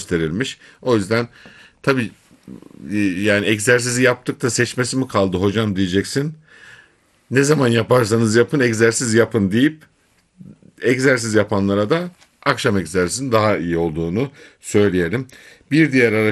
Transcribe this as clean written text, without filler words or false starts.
gösterilmiş. O yüzden tabii yani egzersizi yaptık da seçmesi mi kaldı hocam diyeceksin. Ne zaman yaparsanız yapın egzersiz yapın deyip egzersiz yapanlara da akşam egzersizin daha iyi olduğunu söyleyelim. Bir diğer